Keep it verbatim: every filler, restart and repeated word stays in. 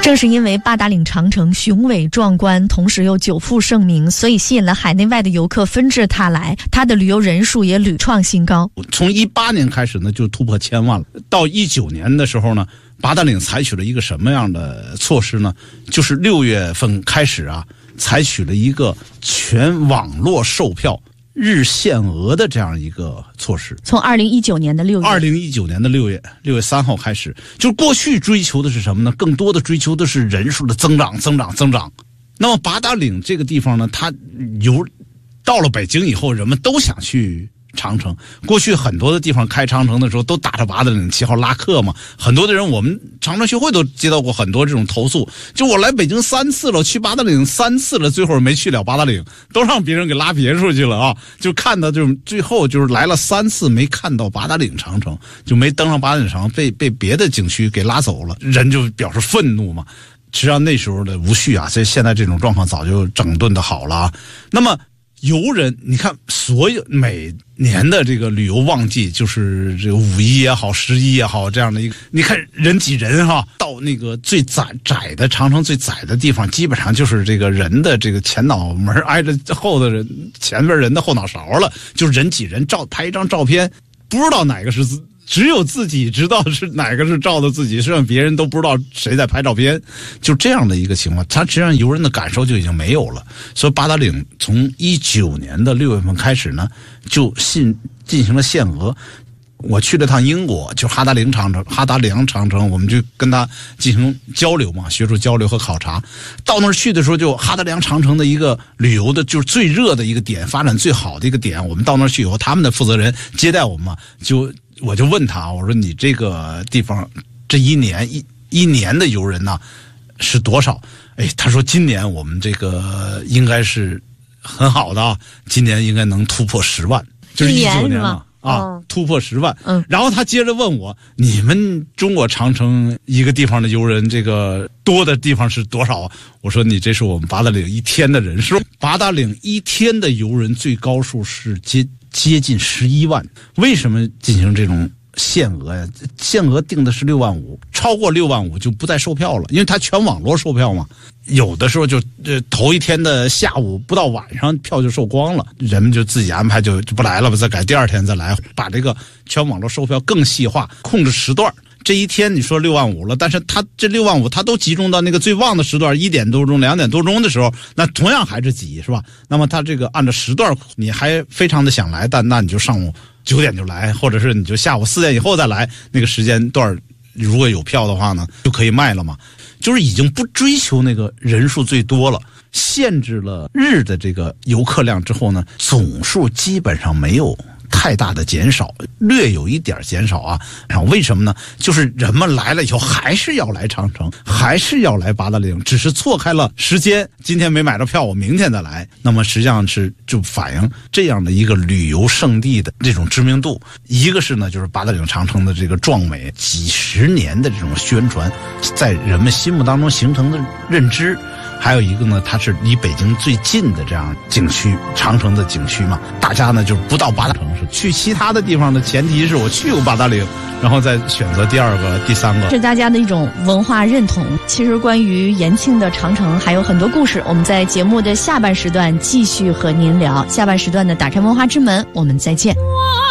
正是因为八达岭长城雄伟壮观，同时又久负盛名，所以吸引了海内外的游客纷至沓来，它的旅游人数也屡创新高。 从一八年开始呢，就突破千万了。到一九年的时候呢，八达岭采取了一个什么样的措施呢？就是六月份开始啊，采取了一个全网络售票日限额的这样一个措施。 从二零一九年的六月， 二零一九年的六月六月三号开始，就是过去追求的是什么呢？更多的追求的是人数的增长，增长，增长。那么八达岭这个地方呢，它有到了北京以后，人们都想去长城。过去很多的地方开长城的时候都打着八达岭旗号拉客嘛，很多的人我们长城学会都接到过很多这种投诉，就我来北京三次了，去八达岭三次了，最后没去了八达岭，都让别人给拉别处去了啊！就看到这种最后就是来了三次没看到八达岭长城，就没登上八达岭长城，被被别的景区给拉走了，人就表示愤怒嘛。实际上那时候的无序啊，这现在这种状况早就整顿的好了啊。那么游人，你看，所有每年的这个旅游旺季，就是这个五一也好，十一也好，这样的一个，你看人挤人哈，到那个最窄窄的长城最窄的地方，基本上就是这个人的这个前脑门挨着后的人前边人的后脑勺了，就是人挤人，照拍一张照片，不知道哪个是自。只有自己知道是哪个是照的自己，实际上别人都不知道谁在拍照片，就这样的一个情况，它实际上游人的感受就已经没有了。所以八达岭从一九年的六月份开始呢，就进进行了限额。我去了趟英国，就哈达岭长城，哈达良长城，我们就跟他进行交流嘛，学术交流和考察。到那儿去的时候，就哈达良长城的一个旅游的，就是最热的一个点，发展最好的一个点。我们到那儿去以后，他们的负责人接待我们嘛，就我就问他，我说你这个地方这一年一一年的游人呢是多少？哎，他说今年我们这个应该是很好的啊，今年应该能突破十万，就是一九年了。啊，哦、突破十万。嗯，然后他接着问我，你们中国长城一个地方的游人，这个多的地方是多少啊？我说你这是我们八达岭一天的人数，八达岭一天的游人最高数是接接近十一万。为什么进行这种限额呀？限额定的是六万五，超过六万五就不再售票了，因为它全网络售票嘛。有的时候就呃头一天的下午不到晚上票就售光了，人们就自己安排就就不来了吧，再改第二天再来，把这个全网络售票更细化，控制时段。这一天你说六万五了，但是它这六万五它都集中到那个最旺的时段，一点多钟、两点多钟的时候，那同样还是挤，是吧？那么它这个按照时段，你还非常的想来，但那你就上午九点就来，或者是你就下午四点以后再来，那个时间段如果有票的话呢，就可以卖了嘛。就是已经不追求那个人数最多了，限制了日的这个游客量之后呢，总数基本上没有太大的减少，略有一点减少啊。然后为什么呢？就是人们来了以后还是要来长城，还是要来八达岭，只是错开了时间，今天没买着票，我明天再来。那么实际上是就反映这样的一个旅游胜地的这种知名度。一个是呢，就是八达岭长城的这个壮美，几十年的这种宣传，在人们心目当中形成的认知。还有一个呢，它是离北京最近的这样景区，长城的景区嘛，大家呢就不到八达城市，去其他的地方的前提是我去过八达岭，然后再选择第二个、第三个， 是大家的一种文化认同。其实关于延庆的长城还有很多故事，我们在节目的下半时段继续和您聊。下半时段的打开文化之门，我们再见。